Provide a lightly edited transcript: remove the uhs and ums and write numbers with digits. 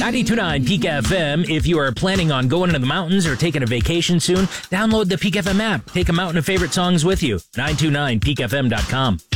92.9 Peak FM. If you are planning on going into the mountains or taking a vacation soon, download the Peak FM app. Take a mountain of favorite songs with you. 929peakfm.com.